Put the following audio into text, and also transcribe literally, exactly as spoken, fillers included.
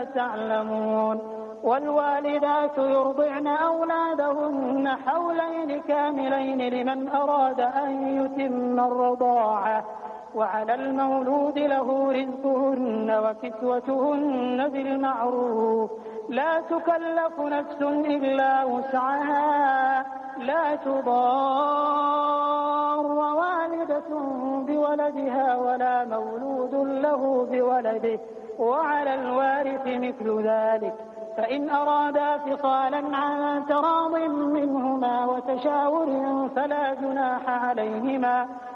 تعلمون. والوالدات يرضعن أولادهن حولين كاملين لمن أراد أن يتم الرضاعة، وعلى المولود له رزقهن وكسوتهن بالمعروف، لا تكلف نفس إلا وسعها، لا تضار والدة بولدها ولا مولود له بولده، وعلى الوارث مثل ذلك، فإن أرادا فصالا عن تراض منهما وتشاور فلا جناح عليهما